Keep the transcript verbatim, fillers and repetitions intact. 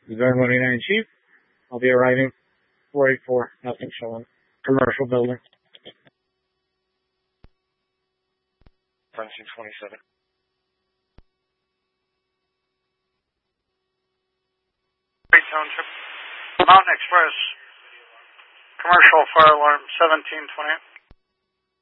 Zone one eighty-nine Chief. I'll be arriving four eighty-four, nothing showing. Commercial building. Fencing twenty-seven. Great Township. Mountain Express. Commercial fire alarm seventeen twenty.